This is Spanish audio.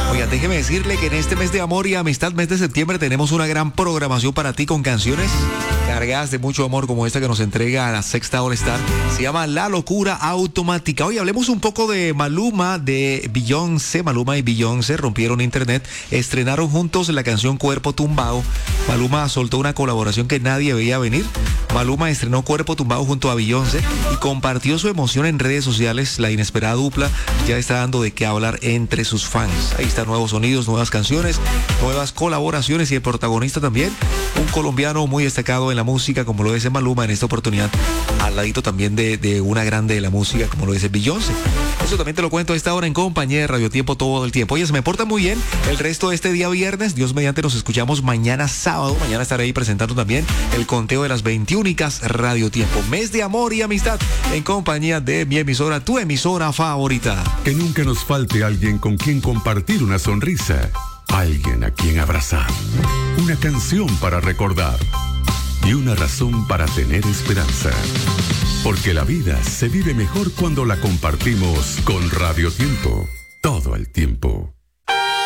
Oiga, déjeme decirle que en este mes de amor y amistad, mes de septiembre, tenemos una gran programación para ti con canciones cargadas de mucho amor como esta que nos entrega la Sexta All Star. Se llama La Locura Automática. Hoy hablemos un poco de Maluma, de Beyoncé. Maluma y Beyoncé rompieron internet, estrenaron juntos la canción Cuerpo Tumbado. Maluma soltó una colaboración que nadie veía venir. Maluma estrenó Cuerpo Tumbado junto a Beyoncé y compartió su emoción en redes sociales. La inesperada dupla ya está dando de qué hablar entre sus fans. Ahí están nuevos sonidos, nuevas canciones, nuevas colaboraciones y el protagonista también, un colombiano muy destacado en la música como lo es Maluma en esta oportunidad, al ladito también de una grande de la música como lo es Beyoncé. Eso también te lo cuento a esta hora en compañía de Radio Tiempo todo el tiempo. Oye, se me porta muy bien el resto de este día viernes. Dios mediante nos escuchamos mañana sábado. Mañana estaré ahí presentando también el conteo de las 21 Radio Tiempo. Mes de amor y amistad en compañía de mi emisora, tu emisora favorita. Que nunca nos falte alguien con quien compartir una sonrisa, alguien a quien abrazar, una canción para recordar y una razón para tener esperanza. Porque la vida se vive mejor cuando la compartimos con Radio Tiempo todo el tiempo.